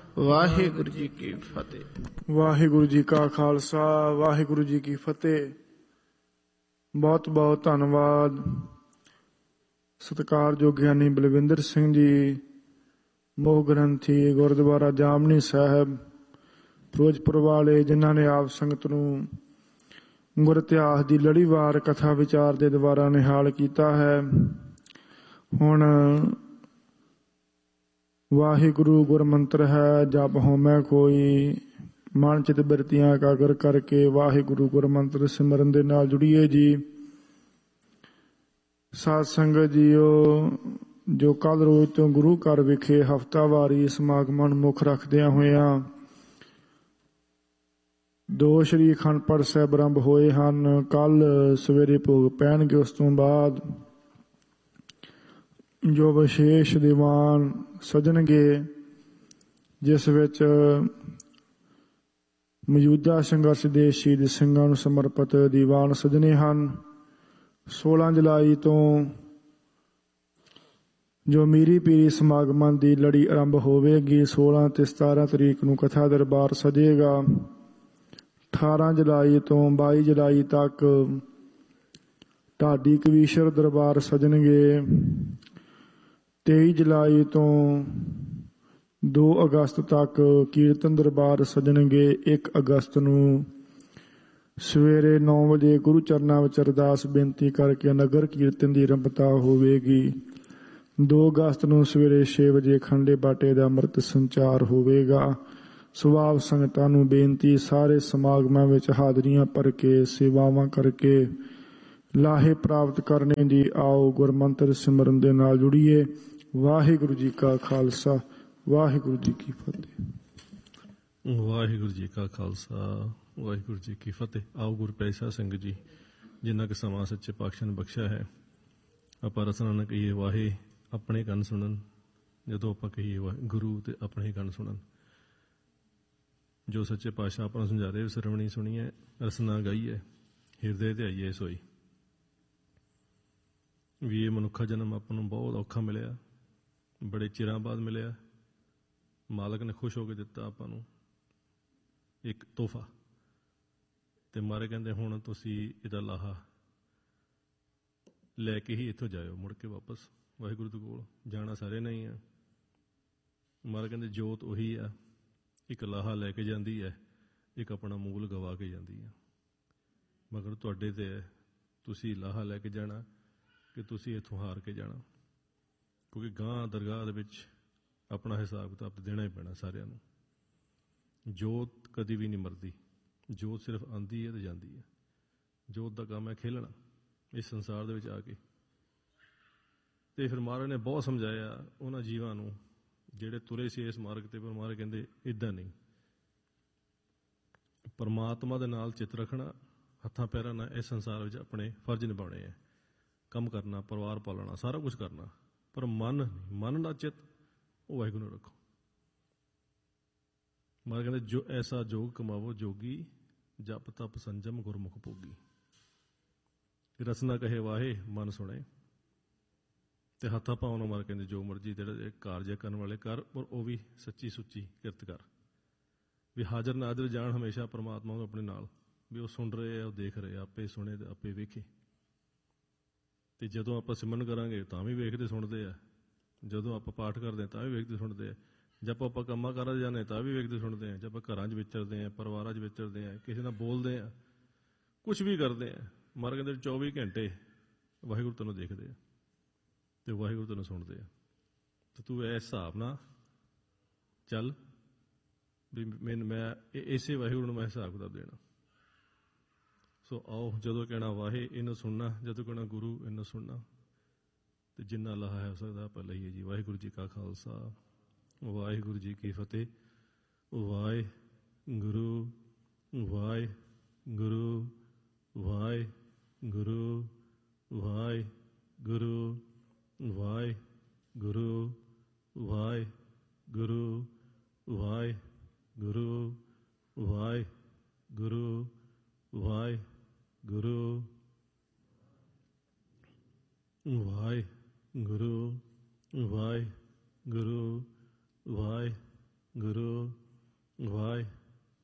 ਵਾਹਿਗੁਰੂ ਜੀ ਕੀ ਫਤਿਹ। ਵਾਹਿਗੁਰੂ ਜੀ ਕਾ ਖਾਲਸਾ, ਵਾਹਿਗੁਰੂ ਜੀ ਕੀ ਫਤਿਹ। ਬਹੁਤ ਬਹੁਤ ਧੰਨਵਾਦ ਸਤਿਕਾਰਯੋਗ ਗਿਆਨੀ ਬਲਵਿੰਦਰ ਸਿੰਘ ਜੀ, ਮੋਹ ਗ੍ਰੰਥੀ, ਗੁਰਦੁਆਰਾ ਜਾਮਨੀ ਸਾਹਿਬ ਫਿਰੋਜ਼ਪੁਰ ਵਾਲੇ, ਜਿਨ੍ਹਾਂ ਨੇ ਆਪ ਸੰਗਤ ਨੂੰ ਗੁਰ ਇਤਿਹਾਸ ਦੀ ਲੜੀਵਾਰ ਕਥਾ ਵਿਚਾਰ ਦੇ ਦੁਆਰਾ ਨਿਹਾਲ ਕੀਤਾ ਹੈ। ਹੁਣ ਵਾਹਿਗੁਰੂ ਗੁਰਮੰਤਰ ਹੈ, ਜਪ ਹੋਮੈ ਕੋਈ, ਮਨ ਚਿਤ ਬਿਰਤੀਆਂ ਇਕਾਗਰ ਕਰਕੇ ਵਾਹਿਗੁਰੂ ਗੁਰਮੰਤਰ ਸਿਮਰਨ ਦੇ ਨਾਲ ਜੁੜੀਏ ਜੀ। ਸਾਧ ਸੰਗਤ ਜੀਓ, ਜੋ ਕੱਲ ਰੋਜ਼ ਤੋਂ ਗੁਰੂ ਘਰ ਵਿਖੇ ਹਫ਼ਤਾਵਾਰੀ ਸਮਾਗਮਾਂ ਨੂੰ ਮੁੱਖ ਰੱਖਦਿਆਂ ਹੋਇਆਂ ਦੋ ਸ਼੍ਰੀ ਅਖੰਡ ਪਾਠ ਸਾਹਿਬ ਆਰੰਭ ਹੋਏ ਹਨ। ਕੱਲ ਸਵੇਰੇ ਭੋਗ ਪੈਣਗੇ। ਉਸ ਤੋਂ ਬਾਅਦ ਜੋ ਵਿਸ਼ੇਸ਼ ਦੀਵਾਨ ਸਜਣਗੇ, ਜਿਸ ਵਿੱਚ ਮੌਜੂਦਾ ਸੰਘਰਸ਼ ਦੇ ਸ਼ਹੀਦ ਸਿੰਘਾਂ ਨੂੰ ਸਮਰਪਿਤ ਦੀਵਾਨ ਸਜਣੇ ਹਨ। 16 ਜੁਲਾਈ ਤੋਂ ਜੋ ਮੀਰੀ ਪੀਰੀ ਸਮਾਗਮਾਂ ਦੀ ਲੜੀ ਆਰੰਭ ਹੋਵੇਗੀ। 16 ਤੇ 17 ਤਰੀਕ ਨੂੰ ਕਥਾ ਦਰਬਾਰ ਸਜੇਗਾ। 18 ਜੁਲਾਈ ਤੋਂ 22 ਜੁਲਾਈ ਤੱਕ ਢਾਡੀ ਕਵੀਸ਼ਰ ਦਰਬਾਰ ਸਜਣਗੇ। 23 ਜੁਲਾਈ ਤੋਂ 2 ਅਗਸਤ ਤੱਕ ਕੀਰਤਨ ਦਰਬਾਰ ਸਜਣਗੇ। 1 ਅਗਸਤ ਨੂੰ ਸਵੇਰੇ 9 ਵਜੇ ਗੁਰੂ ਚਰਨਾਂ ਵਿੱਚ ਅਰਦਾਸ ਬੇਨਤੀ ਕਰਕੇ ਨਗਰ ਕੀਰਤਨ ਦੀ ਆਰੰਭਤਾ ਹੋਵੇਗੀ। 2 ਅਗਸਤ ਨੂੰ ਸਵੇਰੇ 6 ਵਜੇ ਖੰਡੇ ਬਾਟੇ ਦਾ ਅੰਮ੍ਰਿਤ ਸੰਚਾਰ ਹੋਵੇਗਾ। ਸੁਭਾਵ ਸੰਗਤਾਂ ਨੂੰ ਬੇਨਤੀ, ਸਾਰੇ ਸਮਾਗਮਾਂ ਵਿੱਚ ਹਾਜ਼ਰੀਆਂ ਭਰ ਕੇ ਸੇਵਾਵਾਂ ਕਰਕੇ ਲਾਹੇ ਪ੍ਰਾਪਤ ਕਰਨੇ ਦੀ ਆਓ ਗੁਰਮੰਤਰ ਸਿਮਰਨ ਦੇ ਨਾਲ ਜੁੜੀਏ। ਵਾਹਿਗੁਰੂ ਜੀ ਕਾ ਖਾਲਸਾ, ਵਾਹਿਗੁਰੂ ਜੀ ਕੀ ਫਤਿਹ। ਵਾਹਿਗੁਰੂ ਜੀ ਕਾ ਖਾਲਸਾ, ਵਾਹਿਗੁਰੂ ਜੀ ਕੀ ਫਤਿਹ। ਆਓ ਗੁਰੂ ਪਿਆਰੇ ਸਾਧ ਸੰਗਤ ਜੀ, ਜਿੰਨਾ ਕਿ ਸਮਾਂ ਸੱਚੇ ਪਾਤਸ਼ਾਹ ਨੇ ਬਖਸ਼ਿਆ ਹੈ, ਆਪਾਂ ਰਸਨਾ ਨਾ ਕਹੀਏ ਵਾਹੇ ਆਪਣੇ ਕੰਨ ਸੁਣਨ। ਜਦੋਂ ਆਪਾਂ ਕਹੀਏ ਗੁਰੂ ਤੇ ਆਪਣੇ ਕੰਨ ਸੁਣਨ, ਜੋ ਸੱਚੇ ਪਾਤਸ਼ਾਹ ਆਪਾਂ ਨੂੰ ਸਮਝਾ ਰਹੇ, ਸਰਵਣੀ ਸੁਣੀਏ, ਰਸਨਾ ਗਾਈਏ, ਹਿਰਦੇ ਤੇ ਆਈਏ ਸੋਈ। ਵੀ ਇਹ ਮਨੁੱਖਾ ਜਨਮ ਆਪਾਂ ਨੂੰ ਬਹੁਤ ਔਖਾ ਮਿਲਿਆ, ਬੜੇ ਚਿਰਾਂ ਬਾਅਦ ਮਿਲਿਆ। ਮਾਲਕ ਨੇ ਖੁਸ਼ ਹੋ ਕੇ ਦਿੱਤਾ ਆਪਾਂ ਨੂੰ ਇੱਕ ਤੋਹਫਾ, ਤੇ ਮਾਰੇ ਕਹਿੰਦੇ ਹੁਣ ਤੁਸੀਂ ਇਹਦਾ ਲਾਹਾ ਲੈ ਕੇ ਹੀ ਇੱਥੋਂ ਜਾਇਓ, ਮੁੜ ਕੇ ਵਾਪਸ ਵਾਹਿਗੁਰੂ ਦੇ ਕੋਲ ਜਾਣਾ ਸਾਰੇ ਨਹੀਂ ਆ। ਮਾਰੇ ਕਹਿੰਦੇ ਜੋਤ ਉਹੀ ਆ, ਇੱਕ ਲਾਹਾ ਲੈ ਕੇ ਜਾਂਦੀ ਹੈ, ਇੱਕ ਆਪਣਾ ਮੂਲ ਗਵਾ ਕੇ ਜਾਂਦੀ ਹੈ। ਮਗਰ ਤੁਹਾਡੇ ਤੇ ਹੈ, ਤੁਸੀਂ ਲਾਹਾ ਲੈ ਕੇ ਜਾਣਾ ਕਿ ਤੁਸੀਂ ਇੱਥੋਂ ਹਾਰ ਕੇ ਜਾਣਾ, ਕਿਉਂਕਿ ਗਾਂ ਦਰਗਾਹ ਦੇ ਵਿੱਚ ਆਪਣਾ ਹਿਸਾਬ ਕਿਤਾਬ ਦੇਣਾ ਹੀ ਪੈਣਾ ਸਾਰਿਆਂ ਨੂੰ। ਜੋਤ ਕਦੀ ਵੀ ਨਹੀਂ ਮਰਦੀ, ਜੋਤ ਸਿਰਫ ਆਉਂਦੀ ਹੈ ਤੇ ਜਾਂਦੀ ਹੈ। ਜੋਤ ਦਾ ਕੰਮ ਹੈ ਖੇਲਣਾ ਇਸ ਸੰਸਾਰ ਦੇ ਵਿੱਚ ਆ ਕੇ। ਤੇ ਫਿਰ ਮਹਾਰਾਜ ਨੇ ਬਹੁਤ ਸਮਝਾਇਆ ਉਹਨਾਂ ਜੀਵਾਂ ਨੂੰ ਜਿਹੜੇ ਤੁਰੇ ਸੀ ਇਸ ਮਾਰਗ ਤੇ, ਪਰ ਮਹਾਰਾਜ ਕਹਿੰਦੇ ਇੱਦਾਂ ਨਹੀਂ, ਪਰਮਾਤਮਾ ਦੇ ਨਾਲ ਚਿੱਤ ਰੱਖਣਾ, ਹੱਥਾਂ ਪੈਰਾਂ ਨਾਲ ਇਸ ਸੰਸਾਰ ਵਿੱਚ ਆਪਣੇ ਫਰਜ਼ ਨਿਭਾਉਣੇ ਹੈ, ਕੰਮ ਕਰਨਾ, ਪਰਿਵਾਰ ਪਾਲਣਾ, ਸਾਰਾ ਕੁਛ ਕਰਨਾ, ਪਰ ਮਨ ਦਾ ਚਿੱਤ ਉਹ ਵਾਹਿਗੁਰੂ ਨੂੰ ਰੱਖੋ। ਮਹਾਰਾਜ ਕਹਿੰਦੇ ਜੋ ਐਸਾ ਜੋਗ ਕਮਾਵੋ ਜੋਗੀ, ਜਪ ਤਪ ਸੰਜਮ ਗੁਰਮੁਖ ਭੋਗੀ। ਰਸਨਾ ਕਹੇ ਵਾਹੇ ਮਨ ਸੁਣੇ, ਤੇ ਹੱਥਾਂ ਪਾਉਣ ਨੂੰ ਮਹਾਰਾਜ ਕਹਿੰਦੇ ਜੋ ਮਰਜ਼ੀ ਜਿਹੜੇ ਕਾਰਜ ਕਰਨ ਵਾਲੇ ਕਰ, ਪਰ ਉਹ ਵੀ ਸੱਚੀ ਸੁੱਚੀ ਕਿਰਤ ਕਰ। ਵੀ ਹਾਜ਼ਰ ਨਾਜ਼ਰ ਜਾਣ ਹਮੇਸ਼ਾ ਪਰਮਾਤਮਾ ਨੂੰ ਆਪਣੇ ਨਾਲ, ਵੀ ਉਹ ਸੁਣ ਰਹੇ ਆ, ਉਹ ਦੇਖ ਰਹੇ, ਆਪੇ ਸੁਣੇ ਤੇ ਆਪੇ ਵੇਖੇ। ਤੇ ਜਦੋਂ ਆਪਾਂ ਸਿਮਰਨ ਕਰਾਂਗੇ ਤਾਂ ਵੀ ਵੇਖਦੇ ਸੁਣਦੇ ਆ, ਜਦੋਂ ਆਪਾਂ ਪਾਠ ਕਰਦੇ ਹਾਂ ਤਾਂ ਵੀ ਵੇਖਦੇ ਸੁਣਦੇ ਆ, ਜਦ ਆਪਾਂ ਕੰਮਾਂ ਕਾਰਾਂ 'ਚ ਜਾਂਦੇ ਤਾਂ ਵੀ ਵੇਖਦੇ ਸੁਣਦੇ ਆ, ਜਦ ਆਪਾਂ ਘਰਾਂ 'ਚ ਵਿਚਰਦੇ ਹਾਂ, ਪਰਿਵਾਰਾਂ 'ਚ ਵਿਚਰਦੇ ਹਾਂ, ਕਿਸੇ ਨਾਲ ਬੋਲਦੇ ਹਾਂ, ਕੁਛ ਵੀ ਕਰਦੇ ਹਾਂ, ਮਹਾਰਾਜ ਕਹਿੰਦੇ 24 ਘੰਟੇ ਵਾਹਿਗੁਰੂ ਤੈਨੂੰ ਦੇਖਦੇ ਆ ਤੇ ਵਾਹਿਗੁਰੂ ਤੈਨੂੰ ਸੁਣਦੇ ਆ। ਤੇ ਤੂੰ ਇਸ ਹਿਸਾਬ ਨਾਲ ਚੱਲ ਵੀ ਮੈਂ ਇਸੇ ਵਾਹਿਗੁਰੂ ਨੂੰ ਮੈਂ ਹਿਸਾਬ ਕਿਤਾਬ ਦੇਣਾ। ਸੋ ਆਓ, ਜਦੋਂ ਕਹਿਣਾ ਵਾਹੇ ਇਹਨੂੰ ਸੁਣਨਾ, ਜਦੋਂ ਕਹਿਣਾ ਗੁਰੂ ਇਹਨੂੰ ਸੁਣਨਾ, ਤੇ ਜਿੰਨਾ ਲਾਹਾ ਹੈ ਸਕਦਾ ਆਪਾਂ ਲਈਏ ਜੀ। ਵਾਹਿਗੁਰੂ ਜੀ ਕਾ ਖਾਲਸਾ, ਵਾਹਿਗੁਰੂ ਜੀ ਕੀ ਫਤਿਹ। ਵਾਹਿਗੁਰੂ ਵਾਹਿਗੁਰੂ ਵਾਹਿਗੁਰੂ ਵਾਹਿਗੁਰੂ ਵਾਹਿਗੁਰੂ ਵਾਹਿਗੁਰੂ ਵਾਹਿਗੁਰੂ ਵਾਹਿਗੁਰੂ ਵਾਹਿਗੁਰੂ ਵਾਹਿਗੁਰੂ ਵਾਹਿਗੁਰੂ ਵਾਹਿਗੁਰੂ